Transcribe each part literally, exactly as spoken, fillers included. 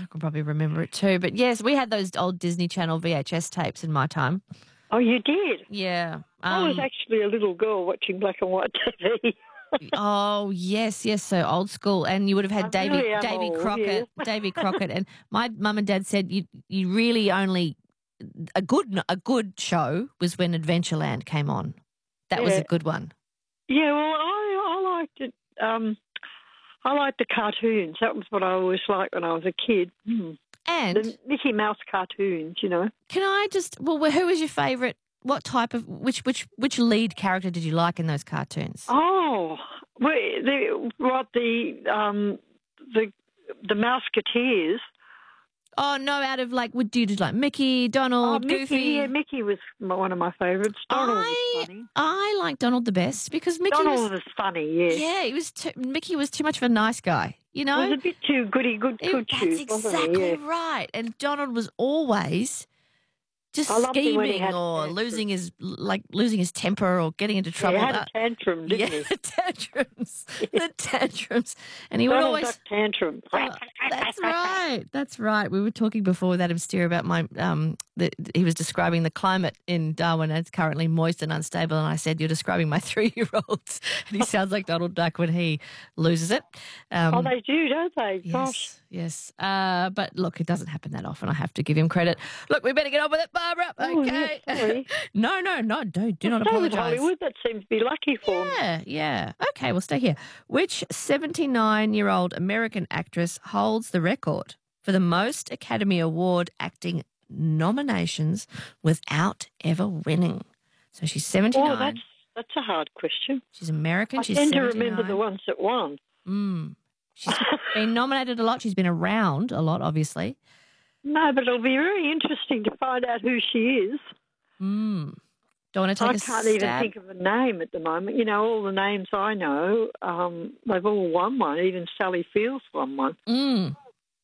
I can probably remember it too. But yes, we had those old Disney Channel V H S tapes in my time. Oh, you did? Yeah. Um, I was actually a little girl watching black and white T V. oh yes, yes. So old school, and you would have had I Davy really am Davy old, Crockett, yeah. Davy Crockett, and my mum and dad said you you really only a good a good show was when Adventureland came on. That was Yeah. a good one. Yeah, well, I, I liked it. Um, I liked the cartoons. That was what I always liked when I was a kid. Mm. And The Mickey Mouse cartoons, you know. can I just well, who was your favourite? What type of which which which lead character did you like in those cartoons? Oh, well, the, what the um the the Mouseketeers. Oh no! Out of like, would you just like Mickey, Oh, Donald, Mickey, Goofy? yeah, Mickey was my- one of my favourites. Donald I was funny. I like Donald the best because Mickey Donald was was funny, yeah. yeah, he was too, Mickey was too much of a nice guy, you know. He was a bit too goody good It- good that's shoes, wasn't he? exactly Yeah. right. And Donald was always just I loved him when he scheming had or tantrums. losing his like losing his temper or getting into Yeah, trouble. he had Uh, a tantrum, didn't yeah, he? the tantrums, the tantrums, and he would Donald always. Duck tantrum. Oh, that's right. That's right. We were talking before with Adam Steer about my. Um, the, he was describing the climate in Darwin as currently moist and unstable, and I said, "You're describing my three-year-old," and he sounds like Donald Duck when he loses it. Um, Oh, they do, don't they? Gosh. yes, yes. Uh, but look, it doesn't happen that often. I have to give him credit. Look, we better get on with it, Barbara. Oh, Okay. yeah, sorry. no, no, no. Do do not Stay with apologise. Hollywood, that seems to be lucky for me. Yeah, yeah. Okay, we'll stay here. Which seventy-nine-year-old American actress holds the record for the most Academy Award acting nominations without ever winning? So she's seventy-nine. Oh, that's that's a hard question. She's American. I she's tend to seventy-nine. remember the ones that won. Mm. She's been nominated a lot. She's been around a lot, obviously. No, but it'll be very interesting to find out who she is. Mm. Don't want to take I a can't stab? even think of a name at the moment. You know, all the names I know, um, they've all won one. Even Sally Fields won one. Mm.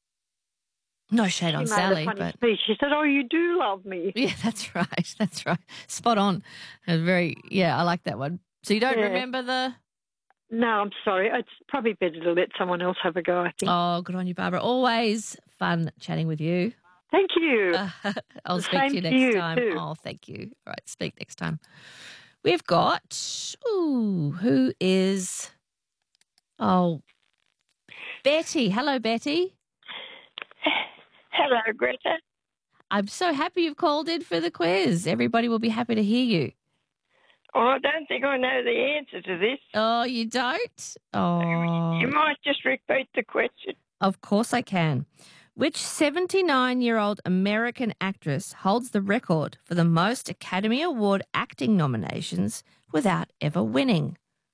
No shade She on made Sally, a funny but speech. She said, "Oh, you do love me." yeah, that's right. That's right. Spot on. Uh, Very, yeah, I like that one. So you don't Yeah. remember the? No, I'm sorry. It's probably better to let someone else have a go, I think. Oh, good on you, Barbara. Always fun chatting with you. Thank you. Uh, I'll The speak same to you to next you, time. too. Oh, thank you. All right, speak next time. We've got, ooh, who is, oh, Betty. Hello, Betty. Hello, Greta. I'm so happy you've called in for the quiz. Everybody will be happy to hear you. Oh, I don't think I know the answer to this. Oh, you don't? Oh, You might just repeat the question. of course I can. Which seventy-nine-year-old American actress holds the record for the most Academy Award acting nominations without ever winning?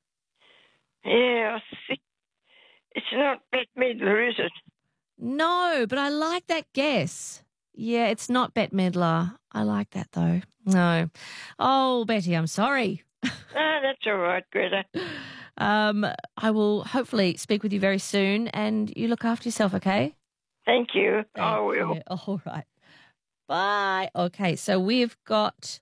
Yeah, I see. It's not Bette Midler, is it? No, but I like that guess. Yeah, it's not Bette Midler. I like that though. No. Oh, Betty, I'm sorry. No, that's all right, Greta. Um, I will hopefully speak with you very soon, and you look after yourself, okay? Thank you. I Thank will. you. All right. Bye. Okay, so we've got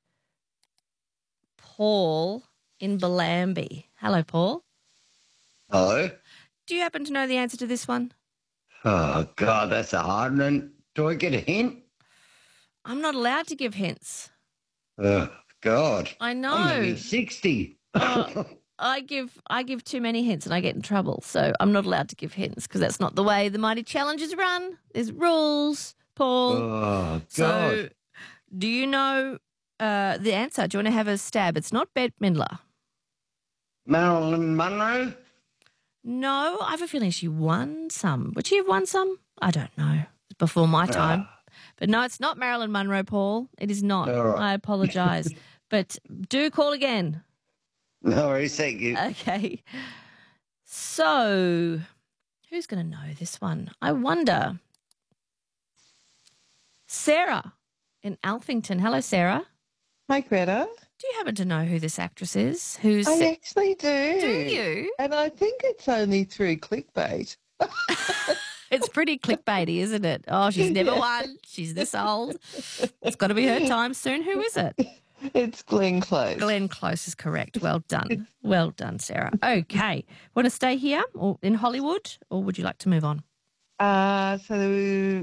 Paul in Bellambi. Hello, Paul. Hello. Do you happen to know the answer to this one? Oh, God, that's a hard one. Do I get a hint? I'm not allowed to give hints. Oh, God. I know. I'm only sixty. Oh, I give I give too many hints and I get in trouble. So I'm not allowed to give hints because that's not the way the Mighty Challenge is run. There's rules, Paul. Oh, God. So do you know uh, the answer? Do you want to have a stab? It's not Bette Midler. Marilyn Monroe? No, I have a feeling she won some. Would she have won some? I don't know. It's before my time. But no, it's not Marilyn Monroe, Paul. It is not. All right. I apologise. But do call again. No worries, thank you. Okay. So, who's going to know this one? I wonder. Sarah in Alphington. Hello, Sarah. Hi, Greta. Do you happen to know who this actress is? Who's I actually do. Do you? And I think it's only through clickbait. It's pretty clickbaity, isn't it? Oh, she's never won. She's this old. It's got to be her time soon. Who is it? It's Glenn Close. Glenn Close is correct. Well done. Well done, Sarah. Okay. Want to stay here or in Hollywood, or would you like to move on? Uh, so